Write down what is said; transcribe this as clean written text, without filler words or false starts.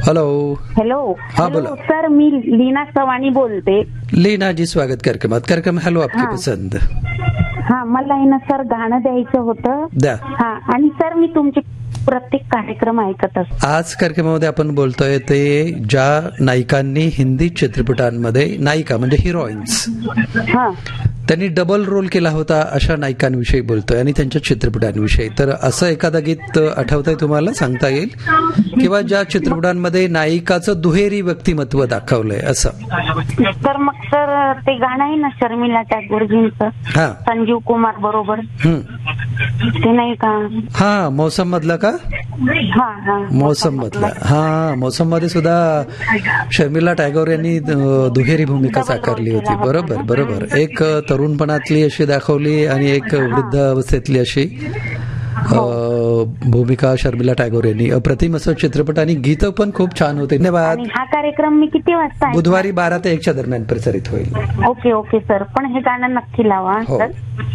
Hello. Hello. हा, बोला. Sir, मी लीना चव्हाणी बोलते. लीना जी, स्वागत कार्यक्रम हॅलो आपकी पसंद. हा, मला आहे ना सर गाणं द्यायचं होतं. द्या. हा, आणि सर मी तुमचे प्रत्येक कार्यक्रम ऐकत असतो. आज कार्यक्रमामध्ये आपण बोलतोय ते ज्या नायिकांनी हिंदी चित्रपटांमध्ये, नायिका म्हणजे हिरोईन्स, हा, त्यांनी डबल रोल केला होता अशा नायिकांविषयी बोलतोय आणि त्यांच्या चित्रपटांविषयी. तर असं एखादं गीत आठवतंय तुम्हाला, सांगता येईल? किंवा ज्या चित्रपटांमध्ये नायिकाचं दुहेरी व्यक्तिमत्व दाखवलंय असं. तर मग सर ते गाणं आहे ना शर्मिला टॅगोरजींचं, हा, संजीव कुमार बरोबर, ते नाही का? हा, मौसम मधलं का? हा हा, मौसम मधला. हा, मौसम मध्ये सुद्धा शर्मिला टॅगोर यांनी दुहेरी भूमिका साकारली होती. बरोबर बरोबर. एक तरुणपणातली अशी दाखवली आणि एक वृद्ध अवस्थेतली अशी भूमिका शर्मिला टॅगोर यांनी. अप्रतिम असं चित्रपट आणि गीत पण खूप छान होते. धन्यवाद. हा कार्यक्रम मी किती वाजता? बुधवारी 12 ते 1 दरम्यान प्रसारित होईल. ओके ओके सर, पण हे गाणं नक्की लावा. हो.